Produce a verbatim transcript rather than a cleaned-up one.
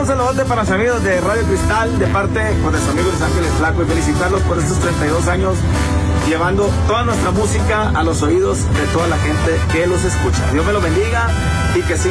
un saludote para los amigos de Radio Cristal, de parte pues, de su amigo Luis Ángeles Flaco, y felicitarlos por estos treinta y dos años, llevando toda nuestra música a los oídos de toda la gente que los escucha. Dios me lo bendiga y que siga